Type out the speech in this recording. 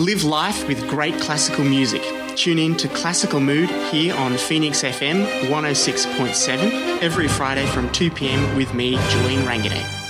Live life with great classical music. Tune in to Classical Mood here on Phoenix FM 106.7 every Friday from 2 p.m. with me, Julian Ranganay.